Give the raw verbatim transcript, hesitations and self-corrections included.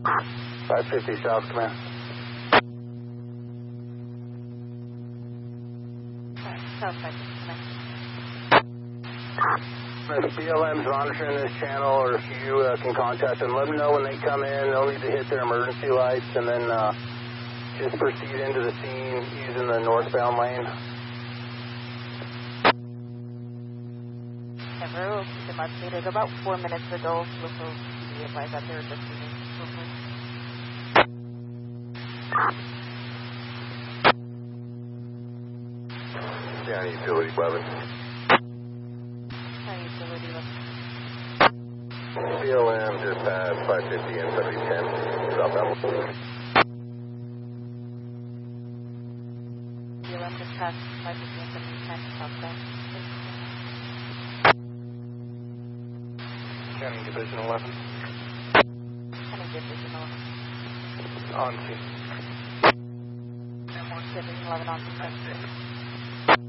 five fifty South Command. South five fifty Command. If B L M's monitoring this channel, or if you uh, can contact them, let them know when they come in. They'll need to hit their emergency lights and then uh, just proceed into the scene using the northbound lane. Never will keep them updated. About four minutes ago, Whistle P D advised that they were just moving over. Yeah, utility eleven. Utility eleven. B L M just passed five fifty and seventy ten southbound. B L M just passed five fifty and seventy ten southbound. County Division eleven. County Division eleven. On scene. Division eleven on scene.